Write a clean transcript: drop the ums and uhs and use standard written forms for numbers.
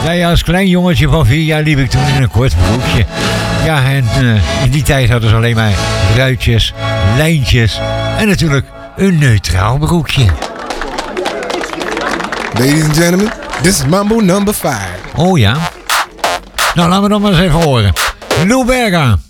Ja, als klein jongetje van 4 jaar liep ik toen in een kort broekje. Ja, en in die tijd hadden ze alleen maar ruitjes, lijntjes en natuurlijk een neutraal broekje. Ladies and gentlemen, this is Mambo number 5. Oh ja? Nou, laten we dan maar eens even horen. Lou Bega.